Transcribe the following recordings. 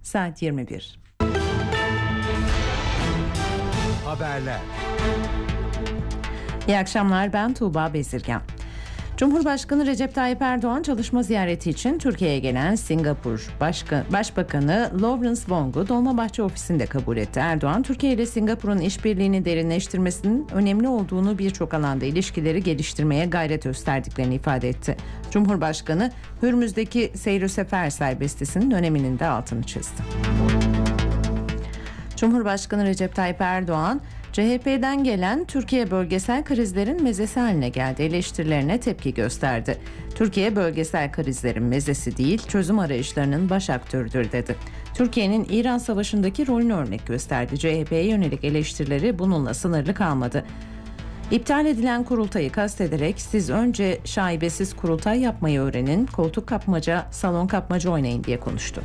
saat 21. Haberler. İyi akşamlar, ben Tuğba Bezirgen. Cumhurbaşkanı Recep Tayyip Erdoğan çalışma ziyareti için Türkiye'ye gelen Singapur Başbakanı Lawrence Wong'u Dolmabahçe ofisinde kabul etti. Erdoğan, Türkiye ile Singapur'un işbirliğini derinleştirmesinin önemli olduğunu, birçok alanda ilişkileri geliştirmeye gayret gösterdiklerini ifade etti. Cumhurbaşkanı, Hürmüz'deki seyir sefer serbestisinin öneminin de altını çizdi. Cumhurbaşkanı Recep Tayyip Erdoğan, CHP'den gelen Türkiye bölgesel krizlerin mezesi haline geldi eleştirilerine tepki gösterdi. Türkiye bölgesel krizlerin mezesi değil, çözüm arayışlarının baş aktörüdür dedi. Türkiye'nin İran Savaşı'ndaki rolünü örnek gösterdi. CHP'ye yönelik eleştirileri bununla sınırlı kalmadı. İptal edilen kurultayı kastederek "Siz önce şaibesiz kurultay yapmayı öğrenin, koltuk kapmaca, salon kapmaca oynayın" diye konuştu.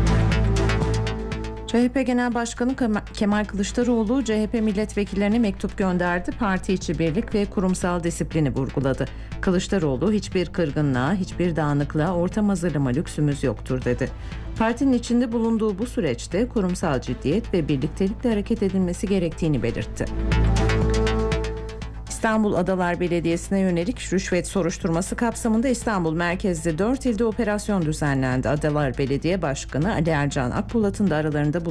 CHP Genel Başkanı Kemal Kılıçdaroğlu, CHP milletvekillerine mektup gönderdi. Parti içi birlik ve kurumsal disiplini vurguladı. Kılıçdaroğlu, "Hiçbir kırgınlığa, hiçbir dağınıklığa ortam hazırlama lüksümüz yoktur" dedi. Partinin içinde bulunduğu bu süreçte kurumsal ciddiyet ve birliktelikle hareket edilmesi gerektiğini belirtti. İstanbul Adalar Belediyesi'ne yönelik rüşvet soruşturması kapsamında İstanbul merkezli 4 ilde operasyon düzenlendi. Adalar Belediye Başkanı Ali Ercan Akbulat'ın da aralarında